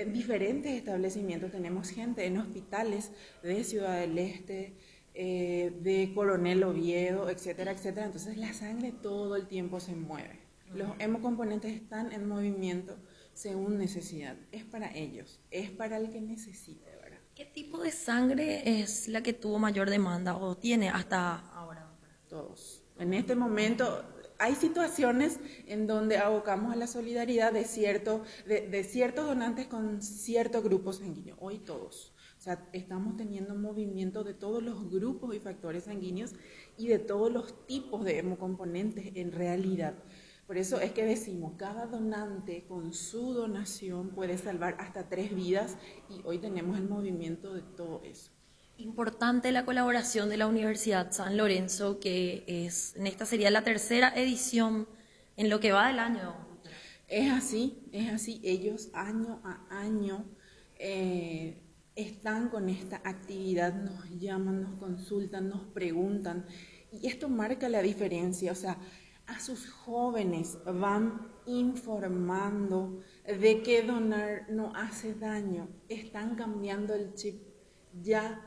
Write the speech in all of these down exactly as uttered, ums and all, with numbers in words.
en diferentes establecimientos tenemos gente, en hospitales de Ciudad del Este, eh, de Coronel Oviedo, etcétera, etcétera. Entonces la sangre todo el tiempo se mueve. Los hemocomponentes están en movimiento según necesidad. Es para ellos, es para el que necesite, ¿verdad? ¿Qué tipo de sangre es la que tuvo mayor demanda o tiene hasta ahora? Todos. En este momento hay situaciones en donde abocamos a la solidaridad de, cierto, de, de ciertos donantes con ciertos grupos sanguíneos. Hoy todos. O sea, estamos teniendo movimiento de todos los grupos y factores sanguíneos y de todos los tipos de hemocomponentes en realidad. Por eso es que decimos, cada donante con su donación puede salvar hasta tres vidas y hoy tenemos el movimiento de todo eso. Importante la colaboración de la Universidad San Lorenzo, que es, en esta sería la tercera edición en lo que va del año. Es así, es así. Ellos año a año eh, están con esta actividad, nos llaman, nos consultan, nos preguntan y esto marca la diferencia, o sea, a sus jóvenes van informando de que donar no hace daño, están cambiando el chip ya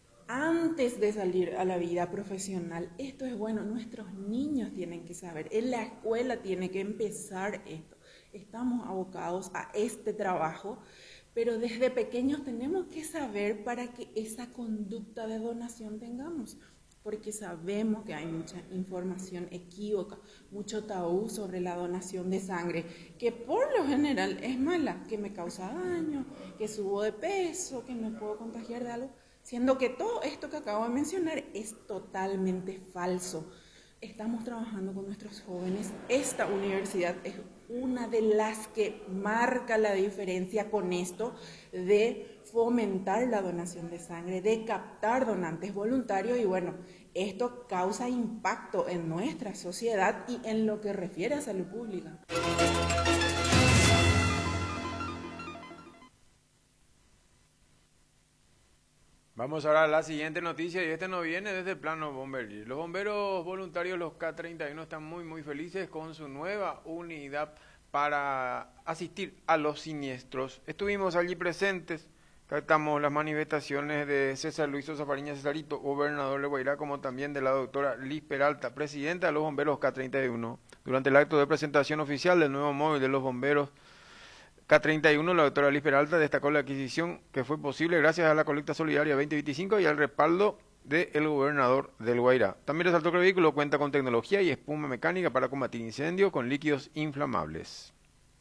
antes de salir a la vida profesional. Esto es bueno, nuestros niños tienen que saber, en la escuela tiene que empezar esto. Estamos abocados a este trabajo, pero desde pequeños tenemos que saber para que esa conducta de donación tengamos. Porque sabemos que hay mucha información equívoca, mucho tabú sobre la donación de sangre, que por lo general es mala, que me causa daño, que subo de peso, que me puedo contagiar de algo, siendo que todo esto que acabo de mencionar es totalmente falso. Estamos trabajando con nuestros jóvenes, esta universidad es una de las que marca la diferencia con esto de fomentar la donación de sangre, de captar donantes voluntarios y bueno, esto causa impacto en nuestra sociedad y en lo que refiere a salud pública. Vamos ahora a la siguiente noticia y este nos viene desde el plano bomberil. Los bomberos voluntarios, los K treinta y uno, están muy muy felices con su nueva unidad para asistir a los siniestros. Estuvimos allí presentes, captamos las manifestaciones de César Luis Sosa Fariña Cesarito, gobernador de Guairá, como también de la doctora Liz Peralta, presidenta de los bomberos K treinta y uno. Durante el acto de presentación oficial del nuevo móvil de los bomberos K treinta y uno, la doctora Liz Peralta destacó la adquisición que fue posible gracias a la colecta solidaria veinte veinticinco y al respaldo del gobernador del Guairá. También resaltó que el vehículo cuenta con tecnología y espuma mecánica para combatir incendios con líquidos inflamables.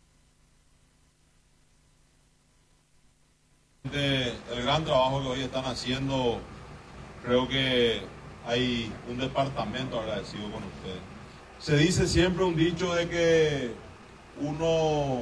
El gran trabajo que hoy están haciendo, creo que hay un departamento agradecido con ustedes. Se dice siempre un dicho de que uno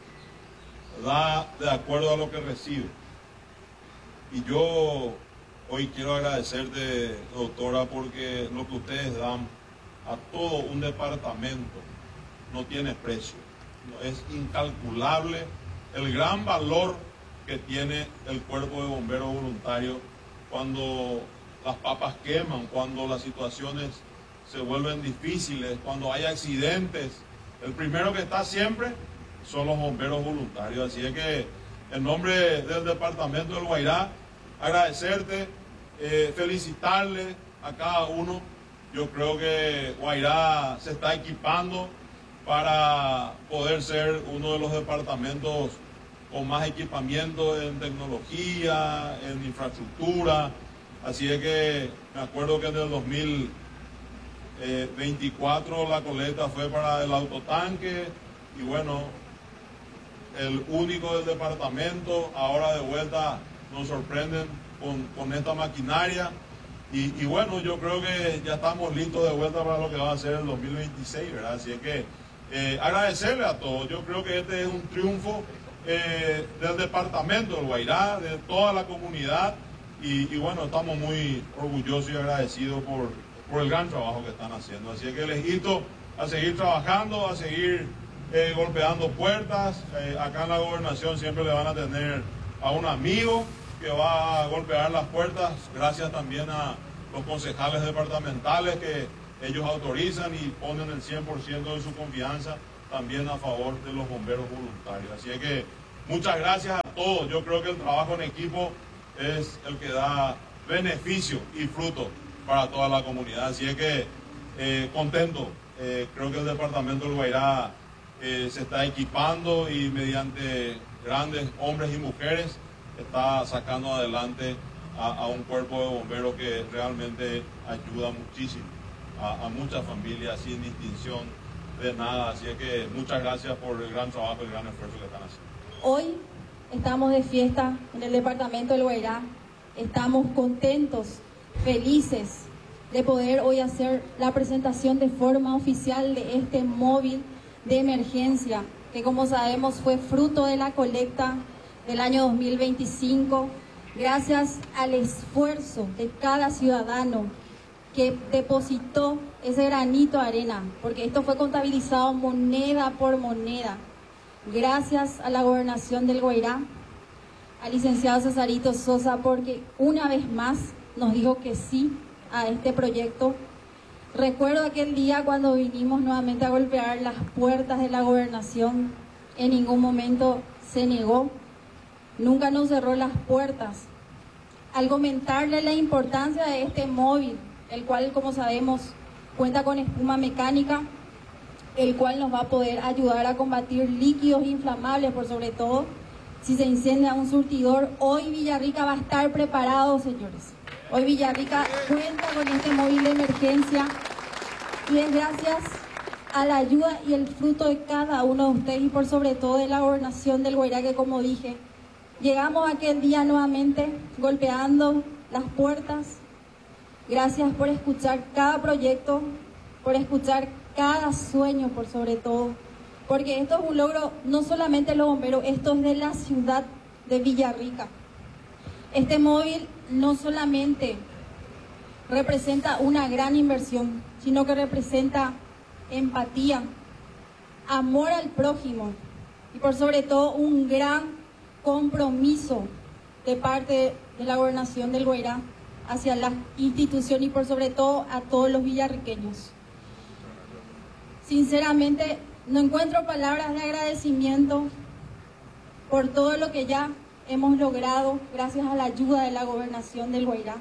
da de acuerdo a lo que recibe. Y yo hoy quiero agradecerte, doctora, porque lo que ustedes dan a todo un departamento no tiene precio. Es incalculable el gran valor que tiene el cuerpo de bomberos voluntarios cuando las papas queman, cuando las situaciones se vuelven difíciles, cuando hay accidentes. El primero que está siempre son los bomberos voluntarios. Así es que en nombre del departamento del Guairá, agradecerte, eh, felicitarle a cada uno. Yo creo que Guairá se está equipando para poder ser uno de los departamentos con más equipamiento en tecnología, en infraestructura. Así es que me acuerdo que en el dos mil veinticuatro la colecta fue para el autotanque y bueno, el único del departamento, ahora de vuelta nos sorprenden con, con esta maquinaria y, y bueno, yo creo que ya estamos listos de vuelta para lo que va a ser el dos mil veintiséis, ¿verdad? Así es que eh, agradecerle a todos. Yo creo que este es un triunfo eh, del departamento del Guairá, de toda la comunidad y, y bueno, estamos muy orgullosos y agradecidos por, por el gran trabajo que están haciendo. Así es que les invito a seguir trabajando, a seguir Eh, golpeando puertas. Eh, acá en la gobernación siempre le van a tener a un amigo que va a golpear las puertas, gracias también a los concejales departamentales que ellos autorizan y ponen el cien por ciento de su confianza también a favor de los bomberos voluntarios. Así es que muchas gracias a todos. Yo creo que el trabajo en equipo es el que da beneficio y fruto para toda la comunidad. Así es que eh, contento. Eh, creo que el departamento del Guairá eh, se está equipando y mediante grandes hombres y mujeres está sacando adelante a, a un cuerpo de bomberos que realmente ayuda muchísimo a, a muchas familias sin distinción de nada. Así es que muchas gracias por el gran trabajo y el gran esfuerzo que están haciendo. Hoy estamos de fiesta en el departamento del Guairá. Estamos contentos, felices de poder hoy hacer la presentación de forma oficial de este móvil de emergencia, que como sabemos fue fruto de la colecta del año dos mil veinticinco, gracias al esfuerzo de cada ciudadano que depositó ese granito de arena, porque esto fue contabilizado moneda por moneda. Gracias a la gobernación del Guairá, al licenciado Cesarito Sosa, porque una vez más nos dijo que sí a este proyecto. Recuerdo aquel día cuando vinimos nuevamente a golpear las puertas de la gobernación, en ningún momento se negó, nunca nos cerró las puertas. Al comentarle la importancia de este móvil, el cual, como sabemos, cuenta con espuma mecánica, el cual nos va a poder ayudar a combatir líquidos inflamables, por sobre todo si se incendia un surtidor. Hoy Villarrica va a estar preparado, señores. Hoy Villarrica cuenta con este móvil de emergencia y es gracias a la ayuda y el fruto de cada uno de ustedes y por sobre todo de la gobernación del Guairá, que como dije, llegamos aquel día nuevamente golpeando las puertas. Gracias por escuchar cada proyecto, por escuchar cada sueño por sobre todo, porque esto es un logro no solamente de los bomberos, esto es de la ciudad de Villarrica. Este móvil no solamente representa una gran inversión, sino que representa empatía, amor al prójimo y por sobre todo un gran compromiso de parte de la gobernación del Guairá hacia la institución y por sobre todo a todos los villarriqueños. Sinceramente, no encuentro palabras de agradecimiento por todo lo que ya hemos logrado gracias a la ayuda de la gobernación del Guairá.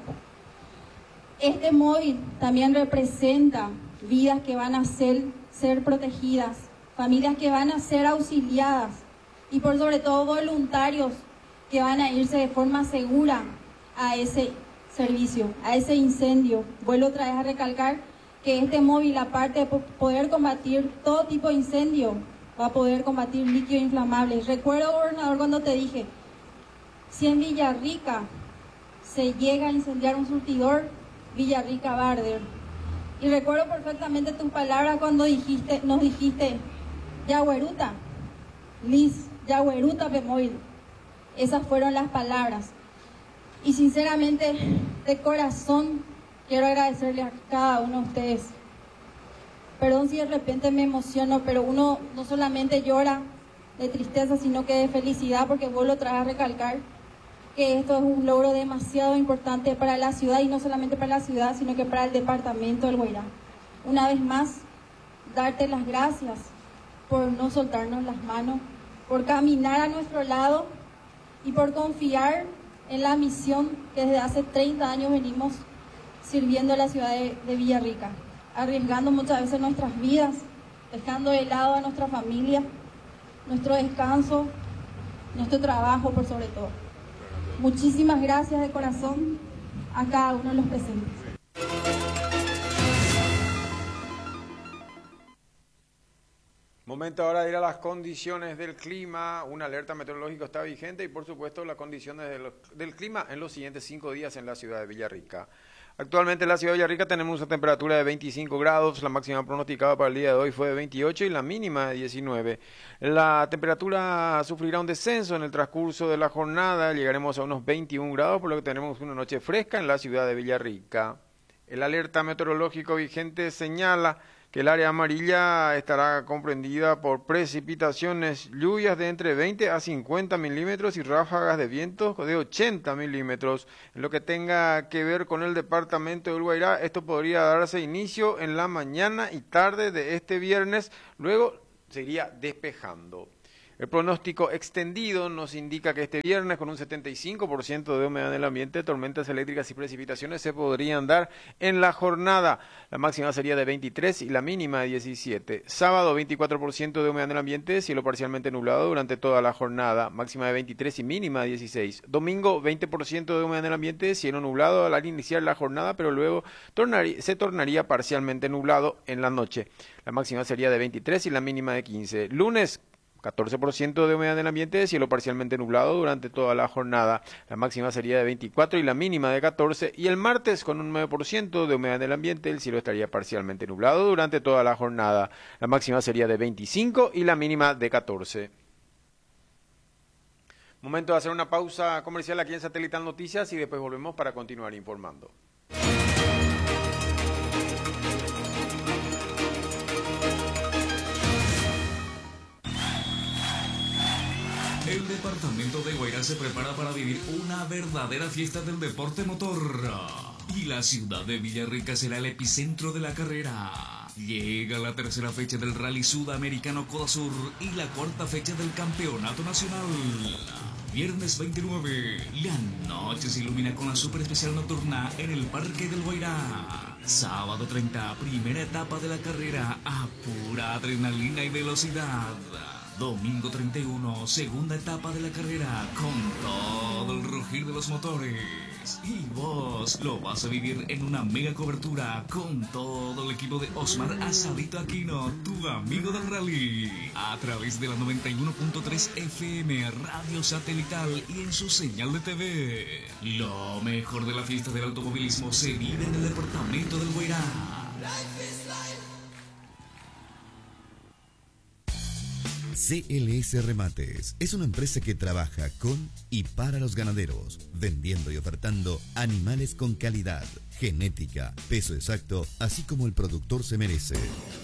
Este móvil también representa vidas que van a ser, ser protegidas, familias que van a ser auxiliadas y por sobre todo voluntarios que van a irse de forma segura a ese servicio, a ese incendio. Vuelvo otra vez a recalcar que este móvil, aparte de poder combatir todo tipo de incendio, va a poder combatir líquidos inflamables. Recuerdo, gobernador, cuando te dije, si en Villarrica se llega a incendiar un surtidor, Villarrica va a arder. Y recuerdo perfectamente tus palabras cuando dijiste, nos dijiste, Yagueruta, Liz, Yagueruta Pemóvil. Esas fueron las palabras. Y sinceramente, de corazón, quiero agradecerle a cada uno de ustedes. Perdón si de repente me emociono, pero uno no solamente llora de tristeza, sino que de felicidad, porque vuelvo otra vez a recalcar que esto es un logro demasiado importante para la ciudad, y no solamente para la ciudad, sino que para el departamento del Guairá. Una vez más, darte las gracias por no soltarnos las manos, por caminar a nuestro lado y por confiar en la misión que desde hace treinta años venimos sirviendo a la ciudad de, de Villarrica, arriesgando muchas veces nuestras vidas, dejando de lado a nuestra familia, nuestro descanso, nuestro trabajo por sobre todo. Muchísimas gracias de corazón a cada uno de los presentes. Momento ahora de ir a las condiciones del clima. Una alerta meteorológica está vigente y por supuesto las condiciones del, del clima en los siguientes cinco días en la ciudad de Villarrica. Actualmente en la ciudad de Villarrica tenemos una temperatura de veinticinco grados, la máxima pronosticada para el día de hoy fue de veintiocho y la mínima de diecinueve. La temperatura sufrirá un descenso en el transcurso de la jornada, llegaremos a unos veintiún grados, por lo que tenemos una noche fresca en la ciudad de Villarrica. El alerta meteorológico vigente señala que el área amarilla estará comprendida por precipitaciones, lluvias de entre veinte a cincuenta milímetros y ráfagas de vientos de ochenta milímetros. En lo que tenga que ver con el departamento del Guairá, esto podría darse inicio en la mañana y tarde de este viernes, luego se iría despejando. El pronóstico extendido nos indica que este viernes, con un setenta y cinco por ciento de humedad en el ambiente, tormentas eléctricas y precipitaciones se podrían dar en la jornada. La máxima sería de veintitrés y la mínima de diecisiete. Sábado, veinticuatro por ciento de humedad en el ambiente, cielo parcialmente nublado durante toda la jornada, máxima de veintitrés y mínima de dieciséis. Domingo, veinte por ciento de humedad en el ambiente, cielo nublado al iniciar la jornada, pero luego tornaría, se tornaría parcialmente nublado en la noche. La máxima sería de veintitrés y la mínima de quince. Lunes, catorce por ciento de humedad en el ambiente, cielo parcialmente nublado durante toda la jornada. La máxima sería de veinticuatro y la mínima de catorce. Y el martes, con un nueve por ciento de humedad en el ambiente, el cielo estaría parcialmente nublado durante toda la jornada. La máxima sería de veinticinco y la mínima de catorce. Momento de hacer una pausa comercial aquí en Satelital Noticias y después volvemos para continuar informando. El departamento de Guairá se prepara para vivir una verdadera fiesta del deporte motor. Y la ciudad de Villarrica será el epicentro de la carrera. Llega la tercera fecha del Rally Sudamericano Codasur y la cuarta fecha del Campeonato Nacional. Viernes veintinueve, la noche se ilumina con la super especial nocturna en el Parque del Guairá. Sábado treinta, primera etapa de la carrera a pura adrenalina y velocidad. Domingo treinta y uno, segunda etapa de la carrera con todo el rugir de los motores. Y vos lo vas a vivir en una mega cobertura con todo el equipo de Osmar Asadito Aquino, tu amigo del rally. A través de la noventa y uno punto tres F M, Radio Satelital y en su señal de T V. Lo mejor de la fiesta del automovilismo se vive en el departamento del Guairá. C L S Remates es una empresa que trabaja con y para los ganaderos, vendiendo y ofertando animales con calidad, genética, peso exacto, así como el productor se merece.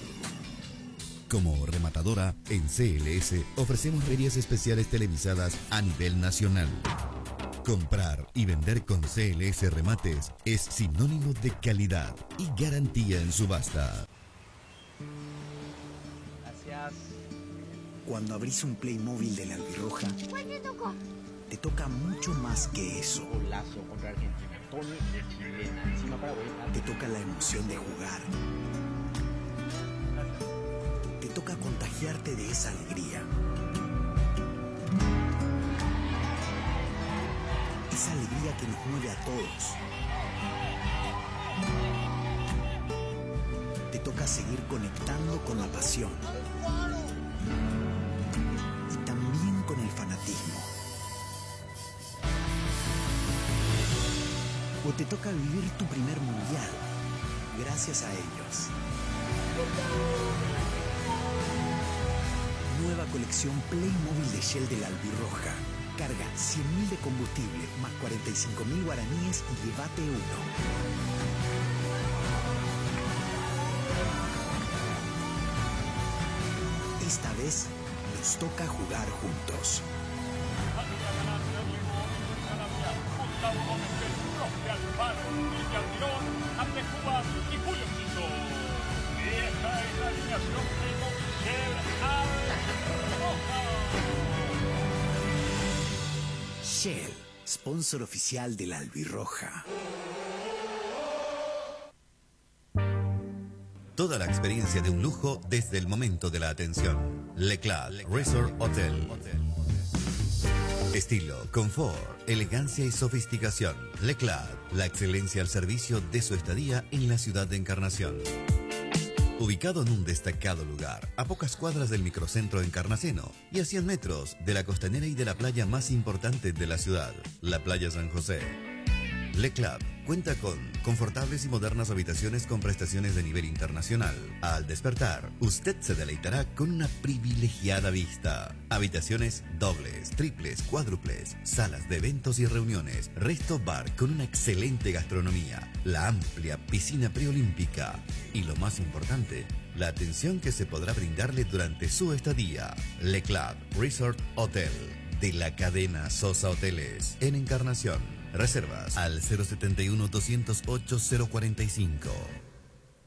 Como rematadora, en C L S ofrecemos ferias especiales televisadas a nivel nacional. Comprar y vender con C L S Remates es sinónimo de calidad y garantía en subasta. Gracias. Cuando abrís un Playmobil de la Albirroja, ¿cuál te tocó? Te toca mucho más que eso. Golazo contra Argentina. Tony de chilena. Encima Paraguay. Te toca la emoción de jugar. Te toca contagiarte de esa alegría. Esa alegría que nos mueve a todos. Te toca seguir conectando con la pasión. Y también con el fanatismo. O te toca vivir tu primer mundial, gracias a ellos. Nueva colección Playmobil de Shell de la Albirroja. Carga cien mil de combustible más cuarenta y cinco mil guaraníes y llévate uno. Esta vez nos toca jugar juntos. Shell, sponsor oficial de la Albirroja. Toda la experiencia de un lujo desde el momento de la atención. Leclerc Resort Hotel. Estilo, confort, elegancia y sofisticación. Leclerc, la excelencia al servicio de su estadía en la ciudad de Encarnación. Ubicado en un destacado lugar, a pocas cuadras del microcentro Encarnaceno y a cien metros de la costanera y de la playa más importante de la ciudad, la Playa San José. Leclerc cuenta con confortables y modernas habitaciones con prestaciones de nivel internacional. Al despertar, usted se deleitará con una privilegiada vista. Habitaciones dobles, triples, cuádruples, salas de eventos y reuniones, resto bar con una excelente gastronomía, la amplia piscina preolímpica y lo más importante, la atención que se podrá brindarle durante su estadía. Leclerc Resort Hotel, de la cadena Sosa Hoteles, en Encarnación. Reservas al cero setenta y uno, doscientos ocho, cero cuarenta y cinco.